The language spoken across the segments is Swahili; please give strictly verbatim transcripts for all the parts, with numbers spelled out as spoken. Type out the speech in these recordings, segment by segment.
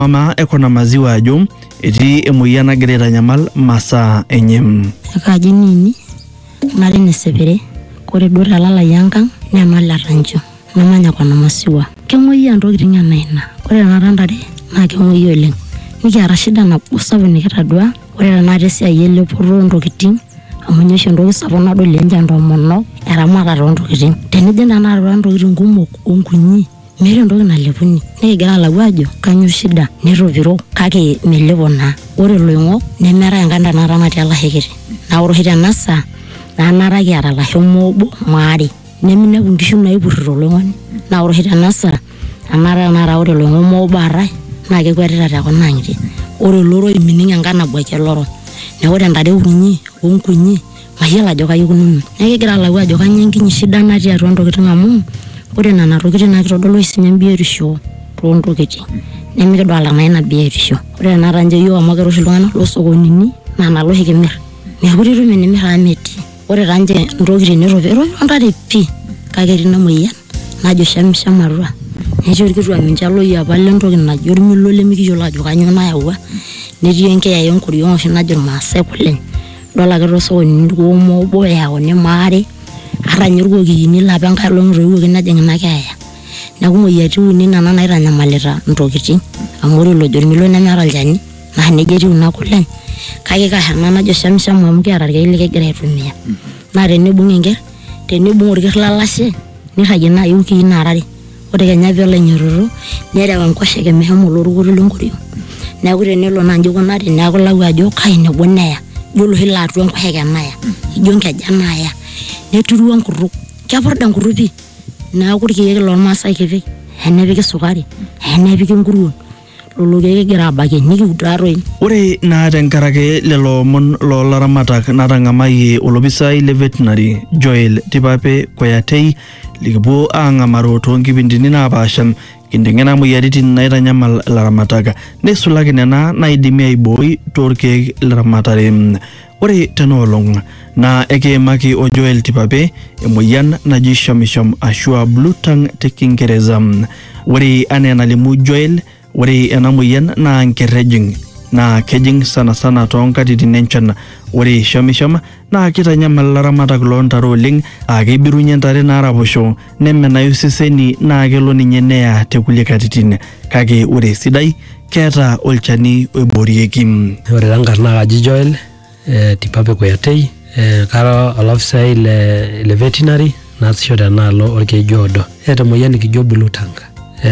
mama ekona maziwa ajo etii emoyian nagira aitanyamal masaa enye. Akaji nini mali nesepere kore duo talalai enkang nyamala ranjo namanya kona masiwa kemoyia ntokitin anaina kore narandare na kemoyia oleng nikiara shida nabo sabu nikitadua kore tanate siai elepoto ntokitin amunyesho ntoki sabu nado lenja ntomonok eramata tontokitin tenije nana ntokitin kumok onkunyi mere ntoki nalepuni nikigira alau ajo kanyo shida neropiro kake melepona ore loingo nemera enkanda naramati alahekiti na ore hita nasa na naraki ara la homobo mari neminepu nkishu naipuriro loingoni na ore hita nasa amara nara ore loingo mobara na kekwetita ta kona ngiti ore loro imininga ngana bwache loro na ore ndare kunyi onkunyi mayela ajo kayikununo nekigira alau ajo kanyenginyi shida natii atua ntokitin amu ore nana tokitin nakitodolu isinya biotisho tontokitin nemikidwala naina biotisho ore nara nje yo amu keroshi iltung'anak losokonini na nalo hikimir neeku itu menimir ameti ore tanje ntokitin neropero ntare pi kake rina moyian najo shamshamarua nejo irkitu aminja loyi apa lentoki najo ormilo lemikiyiolo ajo kanyo nayaua netii enkeya enkoriong oshi najo irmaasai kulen dola ke tosokonini kumo boya one mare aranyurgoki ni lapa nkalo ngiroiwoki najing na keya neeku moyiati uni nana naitanyamalita ntokitin amu ore lojormilo nemera aljani na neje etiu na kulen kake kahana najo shamsham amu kiara irkeek likigira aitumia na tenibung enker tenibung orker lalashe niragie na yuki narare ore kenya pelo nyororo nerewa nkosheke mehomo lorukutu lenkoriong neeku tenelo na njo kuna neeku lau ajo kai nebo neya yolo hila atua nkosheke naya ijo nkeja naya neturu nkuruk keporda nkurupi neeku irkeek lormaasai kipik enepiki sukari enepiki nkuruon lolo keek egira abaki nikiutaroi ore na tenkarake lelo mon lo laramatak natangamayie olopisai le veterinary Joel Tipape Koyatei likipuo aangamaro toonkipindini naapasha kindengena moyiaritin naitanyamal laramatak nesulaki nena naidimi aibooi toorkeek leramatare. Ore tenolong na ekeimaki o Joel Tipape emoyian naji shamisham ashua blue tongue te Kingereza. Ore ane nalimu Joel ore ena moyian na nkerejing na kejing sana sana toonkatitin enchan. Ore shamisham na kitanyamal laramatak loontare oleng akebirunye ntare naaraposho nemenayu seseni na kelo ninye neya tekulie katitin kake ore sidai keeta olchani oiborieki. Ore tankarna kaji Joel eh, Tipape Koyatei eh, kara olafisai le, le veterinary naasisho tenaalo orkeju odo eeta moyian nikijo blue tongue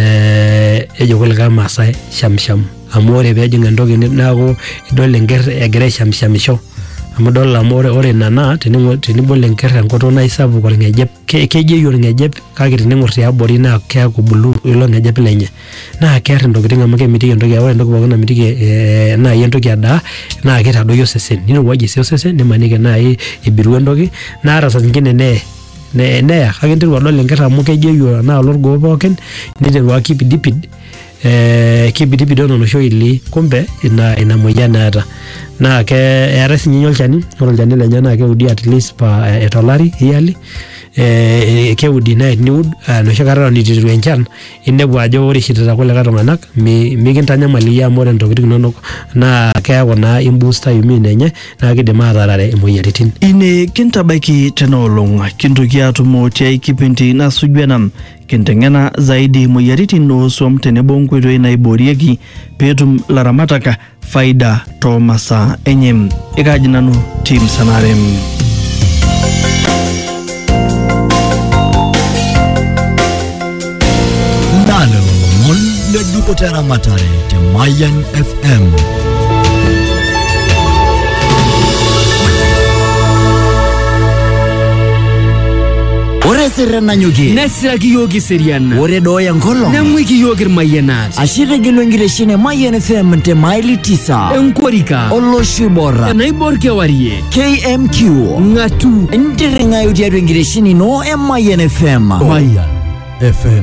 eh, ejo kulikae maasai shamsham amu ore peejing entoki neeku idol enker egira aishamshamisho amu idol amu ore, ore nana tenibol enker enkutuk naisapuk orngejep kejeyu orngejep kake tening'or tiabori naa keeku blue ilo ngejep lenye naa keer ntokitin amu kemitiki entoki ore entoki pookin namitiki eh, nai entoki adaa naa kitadoyio osesen nirowuajie sii osesen nimaniki nai ibiru entoki naa rasa zingine nee ne neya kake nteru adol enker amu kejeyu naa olorgoo pookin niteru akipidipid eh kipidipid ono nosho ili kumbe ina ina moyian naata na ke eeta sinye olchani ore olchani lenye na keudi at least pa uh, etolari yearly eh keudi na niud uh, nosho kata nitiru enchan inepu ajo ore shitata kule katung'anak mikintanyamali amu ore ntokitin inonok na keeku na imbooster immune enye na kidim atarare emoyiaritin. Ine kintabaiki tenolong kintoki atumo tiai kipindi nasuju ena kintengena zaidi moyiaritin ooswam tenebo nkoitoi naiborieki peetum laramatak faida to masaa enye. Ikaji nanu Tim Sanare. Nalo mon le duko tera matare te Mayan F M. Ore serena nyuki Nesira kiyoki seriana ore doya ngolo Namwi kiyoki mayenat ashire gilo ngireshine Mayan F M te maili tisa Enkorika Oloshibora Naibor kewarie K M Q Ngatu Ndiringa yudia ngireshine no e Mayan F M Mayan F M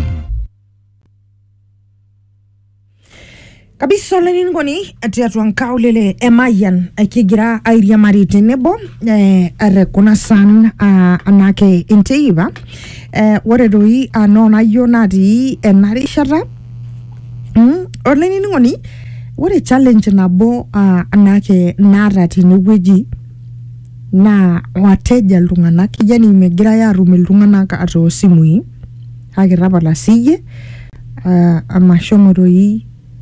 Kabisa lenin goni atiatu ankaulele emayan kigira airia marite nebo eh rekuna san uh, anake inteiva eh wore doi anona yonati enarishata Mm, olainining'oni ore challenge nabo uh, anake naata tenewueji naa wateja iltung'anak yani megirai aatum iltung'anak atoosimui kake tapala siyie uh, amashomo toi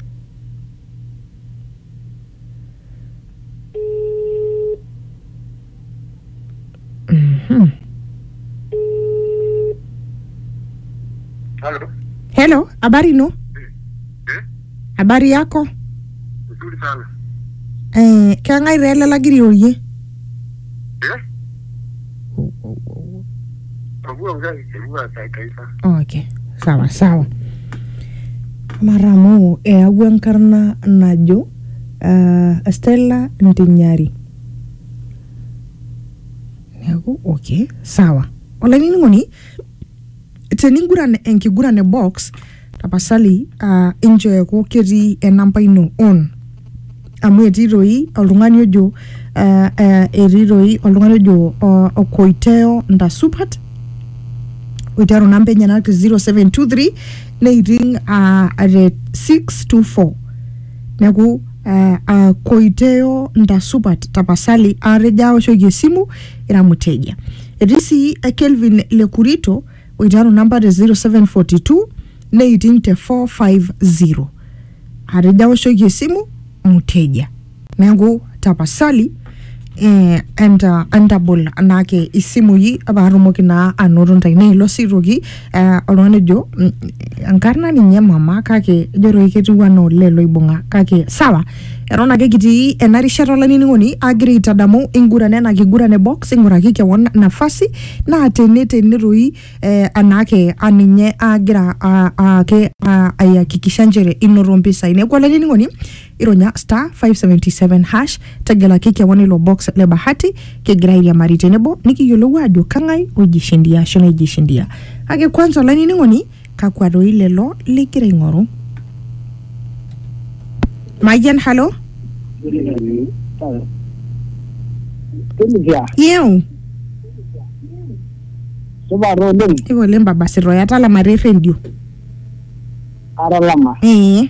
Mhm. Halo. Hello, habari no? Eh? Habari yako? Nzuri sana. Eh, kangai rele lagiri oye? Eh? Agua ngai, agua kaisa. Okay, sawa sawa. Maramu e agua nkarna najo uh, Stella Ntinyari. Yago, okay, sawa. Ola nini ngoni? Teningurane enkigurane box tapasali uh, enjoy ko kiri enamba ino on amu etiroi oltung'ani ojo uh, uh, etiroi oltung'ani ojo uh, okoiteo ndasupat oitero namba enyenak zero seven two three neiting uh, at six two four neku uh, uh, koiteo ndasupat tapasali areja oshoki esimu ira muteja etii sii uh, Kelvin Lekurito oitaro namba de zero seven four two neiting te four five zero areja oshoki esimu muteja neku tapasali eh enda andabol anake isimu yi abarumoki na anoto ntaine ilo siroki eh olone jo ankarna ninye mama kake joro iketu ano lelo ibunga kake sawa erona ke kiti enarishata olani ngoni agri tadamu ingurane na kigurane box inguraki kewon nafasi na tene tene roi eh anake aninye agira ake ayakikisha njere inoro mpisa ine kwa lani ngoni ironya star five seven seven hash tegela kike woni lo box le bahati kigira ya marite nebo nikiyolo wajo kangai ojishindia shone ojishindia ake kwanza lani ngoni kakwado ile lo likire ngoro Mayan hello Kimja Yeu Soba rolling Iwo lemba basi royata la mare radio Aralama Eh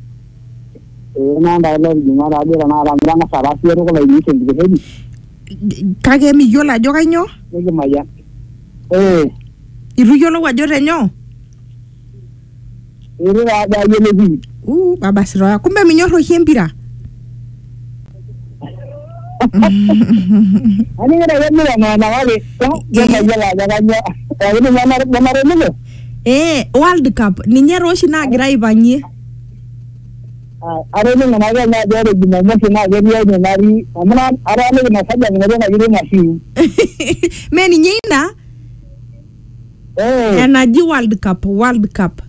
na ndalo jumara adira na ramanga sarasi ero ko laini tembe hedi kage mi yola jo kanyo nige maya eh iru yolo wajo renyo ere ada yele bi uh baba siroya kumbe minyoro hiembira ani ngara yele na na wale to yele yela da ganyo ani mana mana rele eh World Cup ninye roshi na gira ibanye are ni na ga na dere juma mo na ga ni ni nari amana are ale na saja ni na gire na fi me ninye ina eh energy World Cup World Cup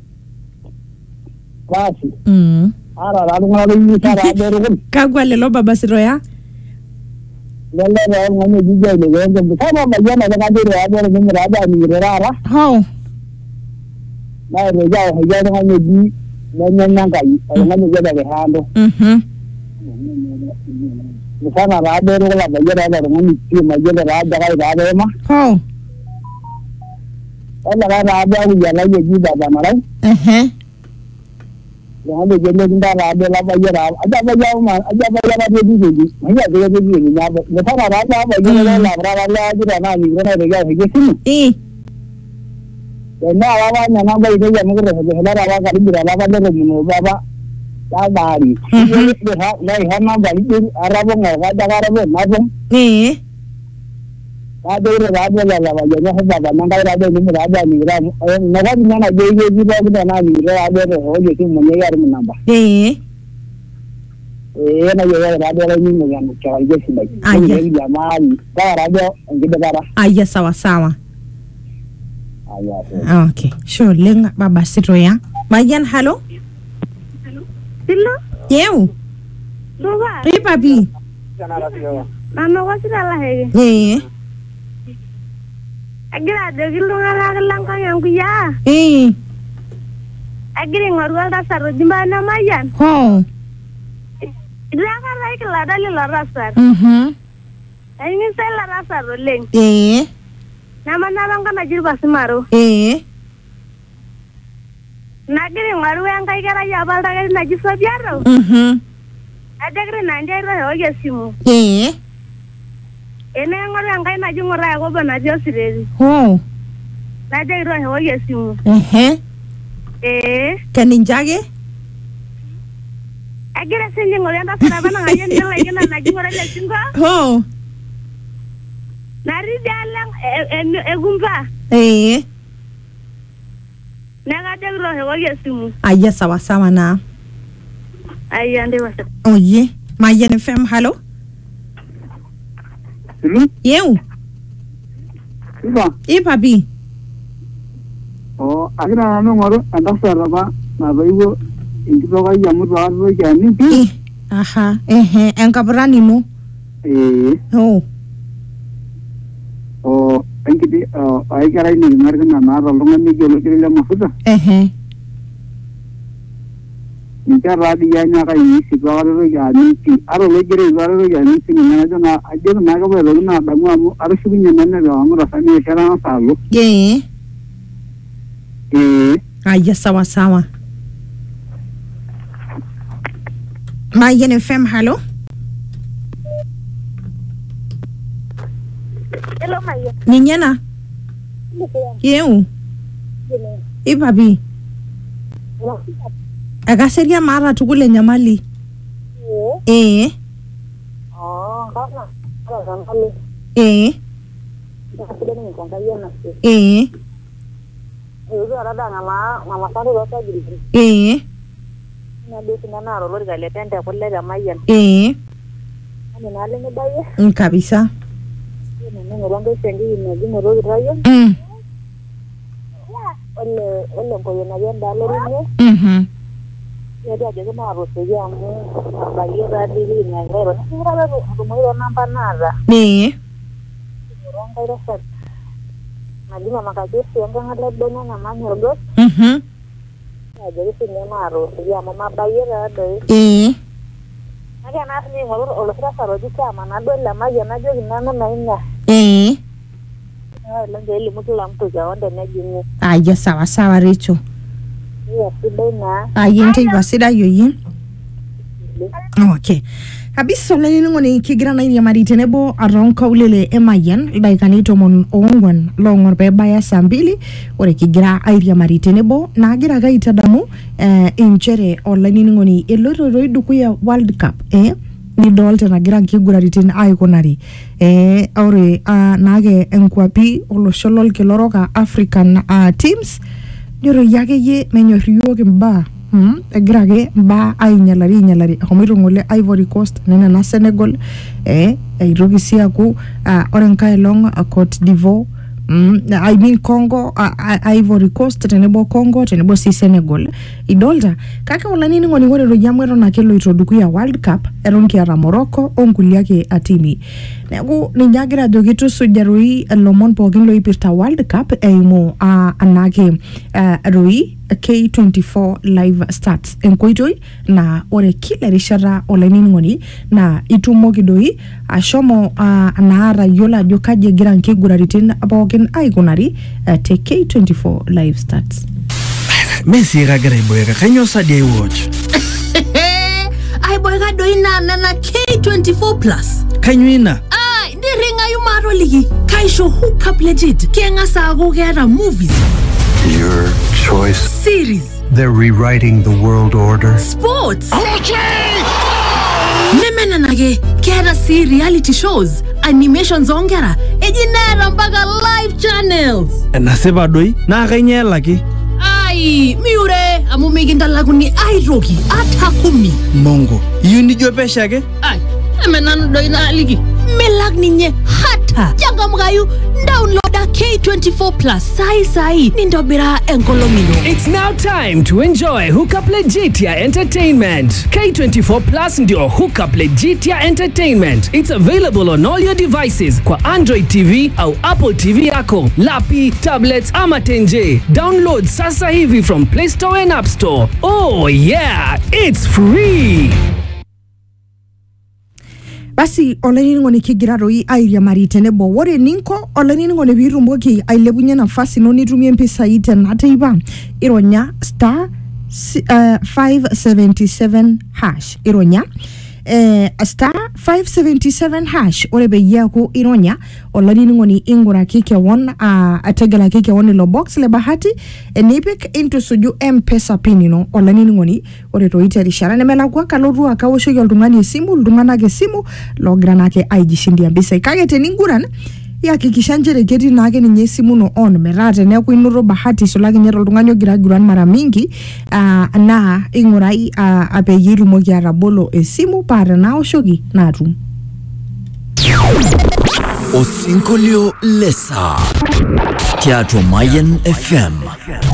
basi mm ara ra ngara ni sara dere kagwa lelo baba siroya lele ra ngani jije le ga kama majana ga dere adere ni ra da ni rara ho na re ja ho ja ngani di na nyanga yi ngani ga da hando mhm Misana ra dere la ba jara da ngani ti ma jara ra da ga da ma ho ala ra ra da ya la ye ji da da mara eh ya de je le nda ra de la ba jara aja ba ja ma aja ba ja de di di ma ya de de di ni ya ba misana ra da ba jara la ra ra la ji da na ni na re ga he ji eh na wa wa na na ba ide ya mu re he la ra wa ga di ra la ba de mu ba ba da ba ri ni ha na ha na ba di ara ba nga ga da ga ra ba ma ba eh ada ira ada la la ya na ba ba na ga ada ni ra ada ni ra na ga ni na de ye ji ba ga na ni ra ada ro ho je ti mo ne yar mu na ba eh eh na ye ra ada ni mo ya no cha je si ba ni ya ma ni ba ra ada ngi da bara aya sawa sawa aya okay sure lenga baba siroya Mayan hello Hello Yeu Soba Hey papi Mama wasira la hege eh Agira de gilunga la lang yang kuya eh Agira ngorwal da sar jimana Mayan ho Idaka like la dali la rasar mhm Ini saya la rasar leng eh Nama nama kan ajir basimaro eh Nagira ing'oru enkae kerai apa oldakitari naji Sobiaro. Mhm. Ajo egira ina ndia airriwaki esimu. Eh. Eneing'oru enkae naji Ng'urai Yakobo natii Osireri. Oh. Najo airriwaki esimu. Ehe. Eh. Keninche ake? Egira sinye aing'oru entasat apa nang'arie nelaikino naji Ng'urai Lesinko. Oh. Natii dialo Ekumba. Eh. Nekajo airriwaki esimu. Aya sawa sawa na. Aya ndiwa. Oye, Mayan F M, hello? Hello? Yeu? Iba? Ipa bi? Oh, agira nanu ng'oru entasat apa natoiwuo enkitok ai amu itu aikata itoki aning. Eh, aha, ehe, enkapuran ino? Eh. Oh. Oh, enkiti ai kerai nikimarikina naata oltung'ani oji olokeri le mafuta. Ehe. Ninche taadii anyaaka ainiis itu aikata itoki aning pii. Ata olokeri itu aikata itoki aning sininye najo naa ajoki naake paitoki naa adamu amu atushukunye nanu itu amu tasani oshi atang'asa alo. Eh. Eh. Aya sawa sawa. Mayan F M, hello? Hello, Maya. Ninyena? Yeu? Ipa bi? Ekaserian maata tukul enyamali. Eh. Oh, kaka. Kaka kali. Eh. Nakudeni nkongaiyana. Eh. Ezo arada ngama ngama sare rosa giri. Eh. Na desi na naro lori gale tende kulle ga Mayan. Eh. Ani na lenye baye. Mm, kabisa. Ni ni rongo sendi ni jino rogi rayo. Mm. Ole ole mpoyo na yenda lori ni. Mhm. Ya dia jaga na rosa ya mu baye ra diri na ngero. Ni ra ra ko mo ro namba nada. Eh. Rongo rosa. Najima makajisi yang ngale beno na manyogo. Mhm. Ya jadi sini maro ya mama baye ra doi. Eh. Nake na ni ngoro olosira saroji kama na dola maji na jogi nana na ina. Eh. Ah langa ile mtu la mtu jaonde na jini. Aya sawa sawa Rachel. Ya sidena. Aya nteipa sidai yoyi. Okay. Kabisa olainining'oni ngone kigira na iriamari tenebo aronka ulele Emayan ildaikani tomon ongwan long'or pebaya saa mbili ore kigira airiamari tenebo nagira kaitadamu eh, inchere olainining'oni elororoi dukuya World Cup eh nidolta nagira nkiguraritin aikunari eh ore uh, nage enkwapi olosho lolkiloroka African uh, teams niro yake ye menyor yoke mbaa Hmm, egira ake mbaa ainyalari ainyalari ahomoito ng'ole Ivory Coast nena na Senegal eh aitoki sii aku uh, ore enkae long uh, Cote d'Ivoire mm, I mean Congo uh, Ivory Coast tenebo Congo tenebo si Senegal idolta kake olainining'oni ore rojamu eton ake eloito dukuya World Cup eton kiata Morocco onkulie ake atimi neeku ninye agira ajoki tusuja roi ilomon pookin loipirta World Cup eimu uh, anake uh, roi K twenty-four live starts enkoitoi na ore kila rishata olainining'oni na itumoki doi ashomo uh, naara yiolo ajo kaji egira nkiguraritin pookin aikunari uh, te K twenty-four live starts. Messi kagira aiboeka kanyo sadi ai watch. Aiboeka doi na nana K twenty-four plus. Kanyo ina? Ah, ndiringa yumaro ligi. Kaisho hook up legit. Kiengasa ako keeta movies. Your choice. Series. They're rewriting the world order. Sports. Nemena nage, keeta si reality shows, animations ongera, ejinera mpaka live channels. Nasipa doi, naa kainyalaki. Ai, miure, amu mikindalakuni aitoki, ata kumi. Mongo, iyu nijo pesha ake? Ai, emenanu doi naaliki. Melak ninye hata. Changamkayu, downloada K twenty-four plus sai sai nindobira enkolomino. It's now time to enjoy Hookup Legitia Entertainment. K twenty-four plus ndio Hookup Legitia Entertainment. It's available on all your devices kwa Android T V au Apple T V yako, lapi, tablets ama tenje. Download sasa hivi from Play Store and App Store. Oh yeah, it's free. Basi olainining'oni kigira roi airiamari tenebo ore ninko olainining'oni piitumoki ailepunye nafasi ino nitumie mpisai tena teipa ironya star si- uh, five seventy-seven hash ironya eh, star five seventy-seven hash ore peyie eaku ironya olanining'oni ing'uraki kewon uh, ategelaki kewon ilo box le bahati enipik intusuju M-Pesa pin ino olanining'oni ore toite rishara nemelakwa kalotu akaoshoki oltung'ani esimu iltung'anak esimu logira naake aijishindia mpisai kake teninguran yakikisha njere ketii naake ninye esimu no on metaa teneeku inoto bahati sulaki nye oltung'ani ogira aiguran mara mingi uh, naa ing'urai uh, apeyie itumoki atabolo esimu paa tenaoshoki naatum. Osinkolio lesa tiatua Mayan F M.